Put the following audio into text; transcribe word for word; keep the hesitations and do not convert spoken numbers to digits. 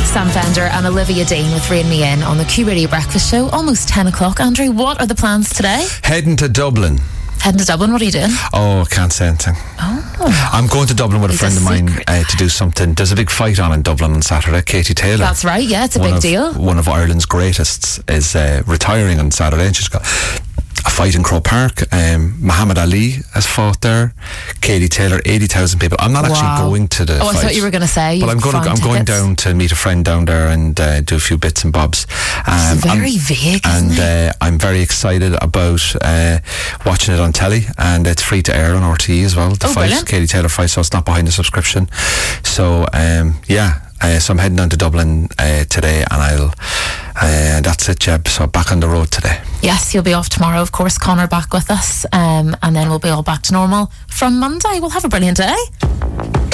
Sam Fender and Olivia Dean with Rain Me In on the Q Radio Breakfast Show. Almost ten o'clock. Andrew, what are the plans today? Heading to Dublin. Heading to Dublin, what are you doing? Oh, I can't say anything. Oh. I'm going to Dublin with a It's friend a of mine secret. uh, to do something. There's a big fight on in Dublin on Saturday. Katie Taylor. That's right, yeah, it's a one big of, deal. One of Ireland's greatest is uh, retiring on Saturday, and she's got a fight in Croke Park. Um, Muhammad Ali has fought there. Katie Taylor, eighty thousand people. I'm not Wow. actually going to the Oh, fight. I thought you were going to say But I'm you'd going. To, find I'm going tickets. down to meet a friend down there and uh, do a few bits and bobs. Um, It's very I'm- vague, and isn't it? uh, I'm very excited about uh, watching it on telly, and it's free to air on R T E as well. The Oh, fight, brilliant. Katie Taylor fight, so it's not behind the subscription. So um, yeah, uh, so I'm heading down to Dublin uh, today, and I'll. Uh, that's it, Jeb. So back on the road today. Yes, you'll be off tomorrow, of course. Connor back with us, um, and then we'll be all back to normal from Monday. We'll have a brilliant day.